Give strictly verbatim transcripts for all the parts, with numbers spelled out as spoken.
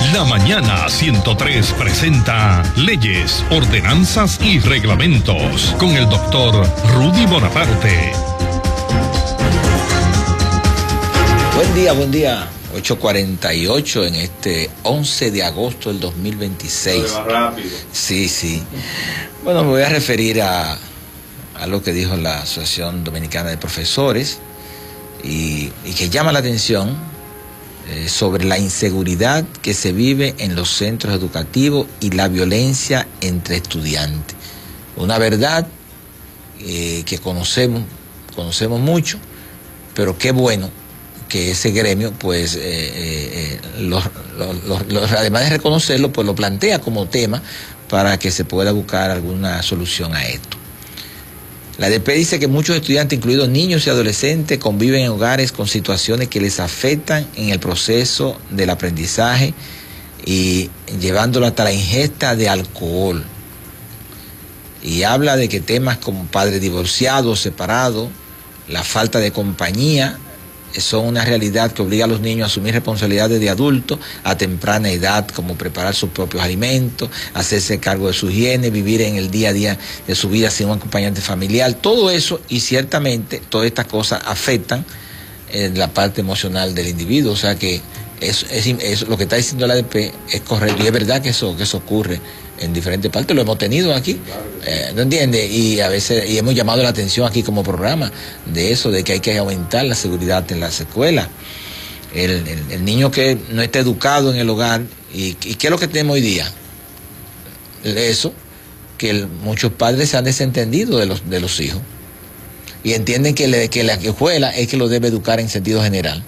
La Mañana ciento tres presenta Leyes, Ordenanzas y Reglamentos con el doctor Rudy Bonaparte. Buen día, buen día. ocho cuarenta y ocho en este once de agosto del dos mil veintiséis. Va rápido. Sí, sí. Bueno, me voy a referir a, a lo que dijo la Asociación Dominicana de Profesores y, y que llama la atención eh, sobre la inseguridad que se vive en los centros educativos y la violencia entre estudiantes. Una verdad eh, que conocemos, conocemos mucho, pero qué bueno que ese gremio, pues, eh, eh, los, los, los, además de reconocerlo, pues lo plantea como tema para que se pueda buscar alguna solución a esto. La A D P dice que muchos estudiantes, incluidos niños y adolescentes, conviven en hogares con situaciones que les afectan en el proceso del aprendizaje y llevándolo hasta la ingesta de alcohol. Y habla de que temas como padres divorciados, separados, la falta de compañía, son una realidad que obliga a los niños a asumir responsabilidades de adultos a temprana edad, como preparar sus propios alimentos, hacerse cargo de su higiene, vivir en el día a día de su vida sin un acompañante familiar. Todo eso, y ciertamente todas estas cosas afectan eh, la parte emocional del individuo. O sea que es, es, es, lo que está diciendo la A D P es correcto, y es verdad que eso, que eso ocurre en diferentes partes, lo hemos tenido aquí, eh, ¿no entiendes? Y a veces y hemos llamado la atención aquí como programa de eso, de que hay que aumentar la seguridad en las escuelas. El, el, el niño que no está educado en el hogar, y, y ¿qué es lo que tenemos hoy día? Eso, que el, muchos padres se han desentendido de los, de los hijos y entienden que, le, que la escuela es que lo debe educar en sentido general.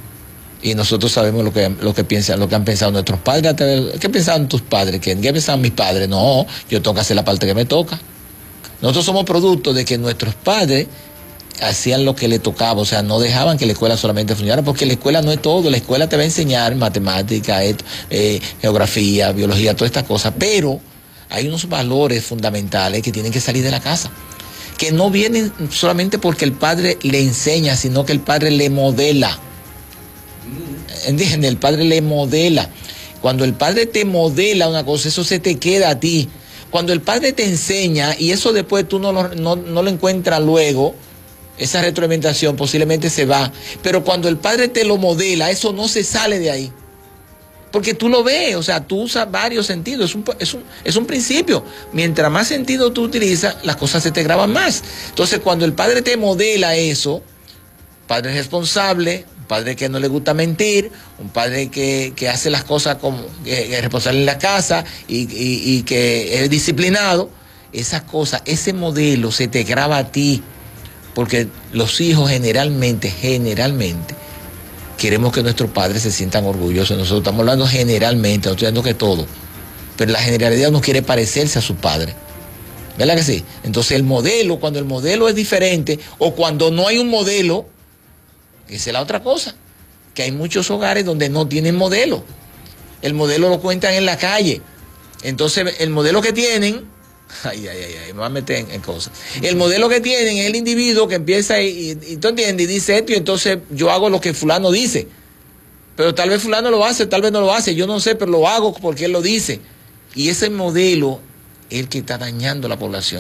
Y nosotros sabemos lo que, lo que piensan, lo que han pensado nuestros padres. ¿Qué pensaban tus padres? ¿Qué, qué pensaban mis padres? No, yo tengo que hacer la parte que me toca. Nosotros somos producto de que nuestros padres hacían lo que les tocaba, o sea, no dejaban que la escuela solamente funcionara, porque la escuela no es todo. La escuela te va a enseñar matemática, eh, geografía, biología, todas estas cosas, pero hay unos valores fundamentales que tienen que salir de la casa, que no vienen solamente porque el padre le enseña, sino que el padre le modela. ¿Entiendes? El padre le modela. Cuando el padre te modela una cosa, eso se te queda a ti. Cuando el padre te enseña y eso después tú no lo, no, no lo encuentras luego, esa retroalimentación posiblemente se va. Pero cuando el padre te lo modela, eso no se sale de ahí. Porque tú lo ves, o sea, tú usas varios sentidos. Es un, es un, es un principio. Mientras más sentido tú utilizas, las cosas se te graban más. Entonces, cuando el padre te modela eso, padre responsable, un padre que no le gusta mentir, un padre que, que hace las cosas como que, que es responsable en la casa y, y, y que es disciplinado, esas cosas, ese modelo se te graba a ti, porque los hijos generalmente, generalmente, queremos que nuestros padres se sientan orgullosos. Nosotros estamos hablando generalmente, no estoy diciendo que todo, pero la generalidad no quiere parecerse a su padre. ¿Verdad que sí? Entonces el modelo, cuando el modelo es diferente o cuando no hay un modelo, esa es la otra cosa, que hay muchos hogares donde no tienen modelo. El modelo lo cuentan en la calle. Entonces, el modelo que tienen, ay, ay, ay, ay me voy a meter en, en cosas. El modelo que tienen es el individuo que empieza y, y, y tú entiendes, y dice esto, y entonces yo hago lo que fulano dice. Pero tal vez fulano lo hace, tal vez no lo hace, yo no sé, pero lo hago porque él lo dice. Y ese modelo es el que está dañando a la población.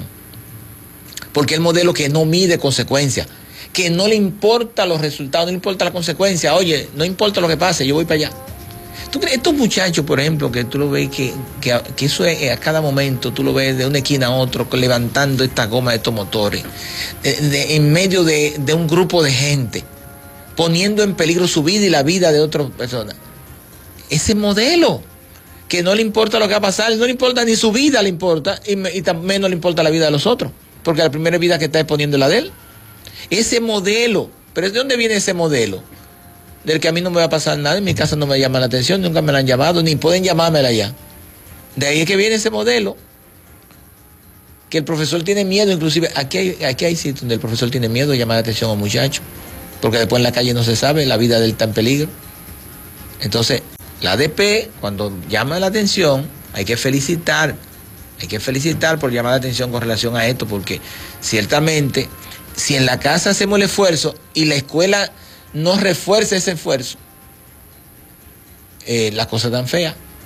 Porque el modelo que no mide consecuencias, que no le importa los resultados, no le importa la consecuencia. Oye, no importa lo que pase, yo voy para allá. ¿Tú crees? Estos muchachos, por ejemplo, que tú lo ves que, que, que eso es a cada momento, tú lo ves de una esquina a otra, levantando esta goma de estos motores, de, de, en medio de, de un grupo de gente, poniendo en peligro su vida y la vida de otras personas. Ese modelo, que no le importa lo que va a pasar, no le importa ni su vida, le importa, y, y también no le importa la vida de los otros, porque la primera vida que está exponiendo es la de él. Ese modelo, pero ¿de dónde viene ese modelo? Del que a mí no me va a pasar nada, en mi casa no me llama la atención, nunca me la han llamado, ni pueden llamármela ya. De ahí es que viene ese modelo, que el profesor tiene miedo, inclusive, aquí hay, aquí hay sitios donde el profesor tiene miedo de llamar la atención a un muchacho, porque después en la calle no se sabe, la vida de él está en peligro. Entonces, la A D P, cuando llama la atención, hay que felicitar, hay que felicitar por llamar la atención con relación a esto, porque ciertamente, si en la casa hacemos el esfuerzo y la escuela no refuerza ese esfuerzo, eh, las cosas están feas.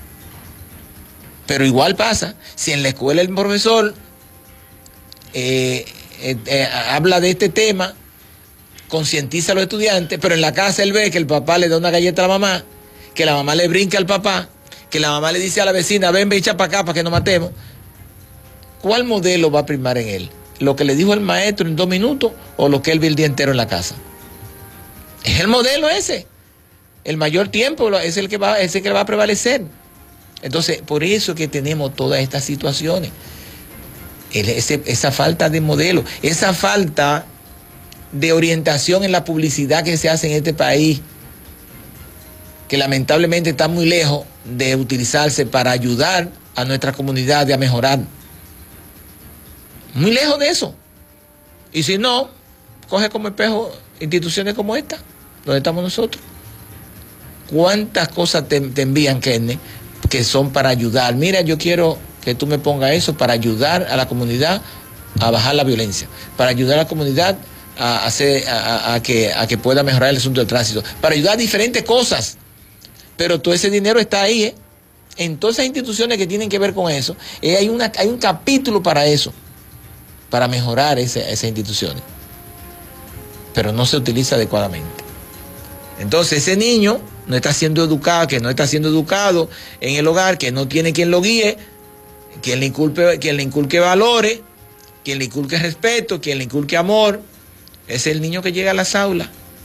Pero igual pasa, si en la escuela el profesor eh, eh, eh, habla de este tema, concientiza a los estudiantes, pero en la casa él ve que el papá le da una galleta a la mamá, que la mamá le brinca al papá, que la mamá le dice a la vecina, ven, ve, echa para acá para que nos matemos. ¿Cuál modelo va a primar en él? ¿Lo que le dijo el maestro en dos minutos o lo que él ve el día entero en la casa? Es el modelo ese. El mayor tiempo es el que va, es el que va a prevalecer. Entonces, por eso que tenemos todas estas situaciones. El, ese, esa falta de modelo, esa falta de orientación en la publicidad que se hace en este país, que lamentablemente está muy lejos de utilizarse para ayudar a nuestra comunidad a mejorar. Muy lejos de eso. Y si no, coge como espejo instituciones como esta, donde estamos nosotros. ¿Cuántas cosas te, te envían, Kenny, que son para ayudar? Mira, yo quiero que tú me pongas eso para ayudar a la comunidad a bajar la violencia, para ayudar a la comunidad a, hacer, a, a, que, a que pueda mejorar el asunto del tránsito, para ayudar a diferentes cosas. Pero todo ese dinero está ahí, ¿eh? En todas esas instituciones que tienen que ver con eso, eh, hay, una, hay un capítulo para eso, para mejorar ese, esas instituciones. Pero no se utiliza adecuadamente. Entonces ese niño no está siendo educado, que no está siendo educado en el hogar, que no tiene quien lo guíe, quien le inculque, quien le inculque valores, quien le inculque respeto, quien le inculque amor. Es el niño que llega a las aulas.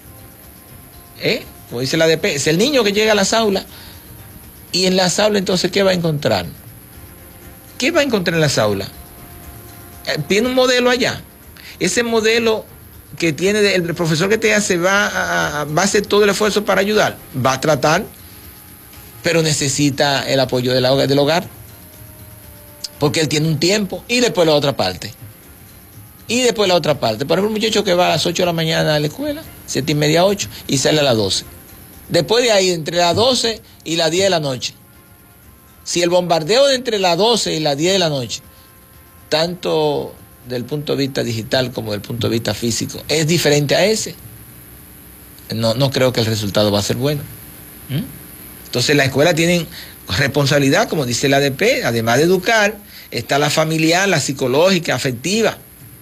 ¿Eh? Como dice la A D P, es el niño que llega a las aulas. Y en las aulas entonces, ¿qué va a encontrar? ¿Qué va a encontrar en las aulas? Tiene un modelo allá. Ese modelo que tiene el profesor que te hace va a, va a hacer todo el esfuerzo para ayudar, va a tratar, pero necesita el apoyo del hogar, del hogar, porque él tiene un tiempo, y después la otra parte, y después la otra parte. Por ejemplo, un muchacho que va a las ocho de la mañana a la escuela, siete y media, ocho, y sale a las doce. Después de ahí, entre las doce y las diez de la noche, si el bombardeo de entre las doce y las diez de la noche, tanto del punto de vista digital como del punto de vista físico, es diferente a ese, no, no creo que el resultado va a ser bueno. ¿Mm? Entonces la escuela tiene responsabilidad, como dice la A D P, además de educar, está la familiar, la psicológica, afectiva.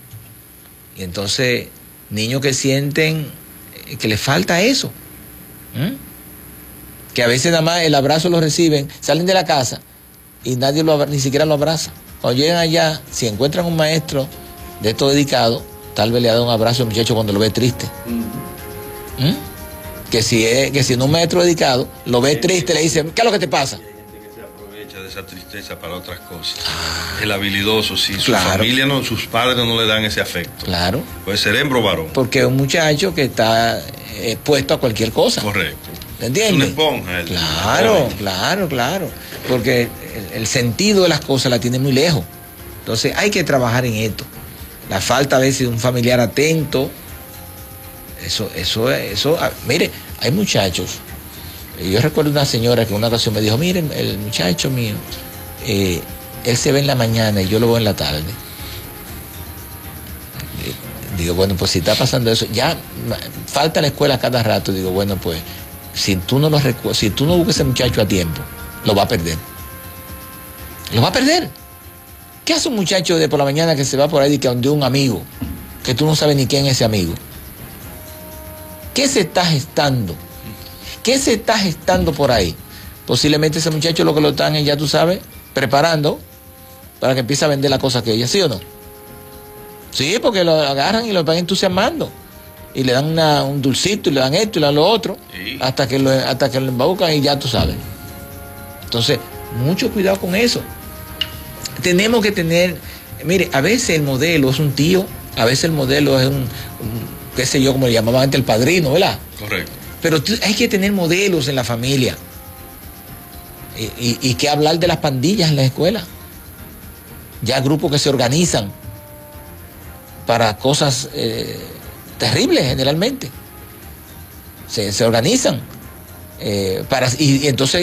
Y entonces, niños que sienten que les falta eso, ¿Mm? que a veces nada más el abrazo lo reciben, salen de la casa y nadie lo, ni siquiera lo abraza. Cuando llegan allá, si encuentran un maestro de esto dedicado, tal vez le da un abrazo al muchacho cuando lo ve triste. Uh-huh. ¿Mm? Que si es, que si no es un maestro dedicado, lo ve triste, le dice, ¿qué es lo que te pasa? Hay gente que se aprovecha de esa tristeza para otras cosas. Ah, el habilidoso, si su claro. familia, no, sus padres no le dan ese afecto. Claro. Pues ser hembro varón. Porque es un muchacho que está expuesto a cualquier cosa. Correcto. ¿Entiendes? Es una esponja. El, claro, el claro, claro. Porque el, el sentido de las cosas la tiene muy lejos. Entonces hay que trabajar en esto. La falta a veces de un familiar atento. Eso, eso, eso. Ah, mire, hay muchachos. Yo recuerdo una señora que en una ocasión me dijo, miren, el muchacho mío, eh, él se ve en la mañana y yo lo veo en la tarde. Digo, bueno, pues si está pasando eso, ya falta la escuela cada rato. Digo, bueno, pues si tú no lo recu- si tú no buscas a ese muchacho a tiempo, lo va a perder. Lo va a perder. ¿Qué hace un muchacho de por la mañana que se va por ahí y que donde un amigo, que tú no sabes ni quién es ese amigo? ¿Qué se está gestando? ¿Qué se está gestando por ahí? Posiblemente ese muchacho lo que lo están, ya tú sabes, preparando para que empiece a vender la cosa que ella, ¿sí o no? Sí, porque lo agarran y lo van entusiasmando. Y le dan una, un dulcito y le dan esto y le dan lo otro, sí. hasta que lo, hasta que lo embaucan y ya tú sabes. Entonces, mucho cuidado con eso. Tenemos que tener, mire, a veces el modelo es un tío, a veces el modelo es un, un qué sé yo, como le llamaban antes, el padrino, ¿verdad? Correcto. Pero hay que tener modelos en la familia. Y, y, y que hablar de las pandillas en la escuela. Ya grupos que se organizan para cosas eh, terribles generalmente. Se, se organizan. Eh, para, y, y entonces